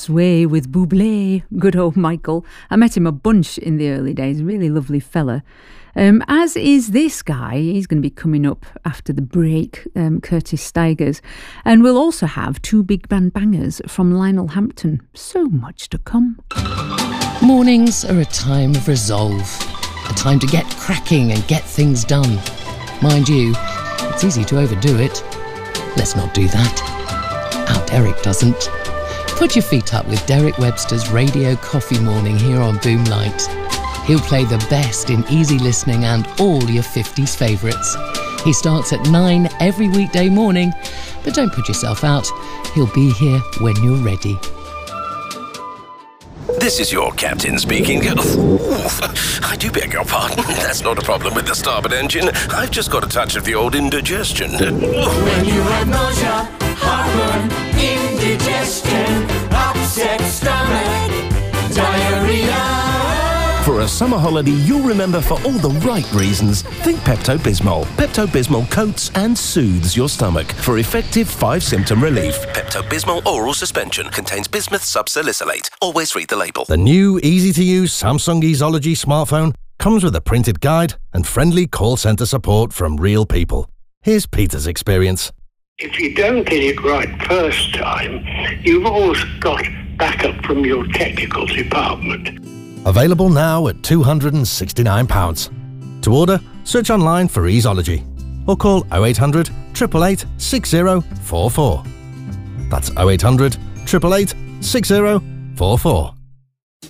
Sway with Bublé. Good old Michael. I met him a bunch in the early days. Really lovely fella. As is this guy. He's going to be coming up after the break, Curtis Stigers. And we'll also have two big band bangers from Lionel Hampton. So much to come. Mornings are a time of resolve. A time to get cracking and get things done. Mind you, it's easy to overdo it. Let's not do that. Our Derek doesn't. Put your feet up with Derek Webster's Radio Coffee Morning here on Boomlight. He'll play the best in easy listening and all your 50s favourites. He starts at 9 every weekday morning, but don't put yourself out. He'll be here when you're ready. This is your captain speaking. I do beg your pardon. That's not a problem with the starboard engine. I've just got a touch of the old indigestion. When you have nausea, heartburn, indigestion, upset stomach, diarrhea. For a summer holiday you'll remember for all the right reasons, think Pepto-Bismol. Pepto-Bismol coats and soothes your stomach for effective 5-symptom relief. Pepto-Bismol oral suspension contains bismuth subsalicylate. Always read the label. The new, easy-to-use Samsung Easology smartphone comes with a printed guide and friendly call centre support from real people. Here's Peter's experience. If you don't get it right first time, you've always got backup from your technical department. Available now at £269. To order, search online for Easology or call 0800 888 6044. That's 0800 888 6044.